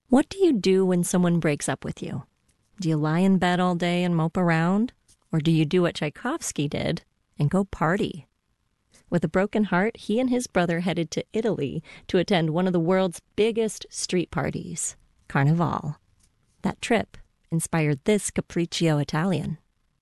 What do you do when someone breaks up with you? Do you lie in bed all day and mope around? Or do you do what Tchaikovsky did and go party? With a broken heart, he and his brother headed to Italy to attend one of the world's biggest street parties, Carnival. That trip inspired this Capriccio Italian.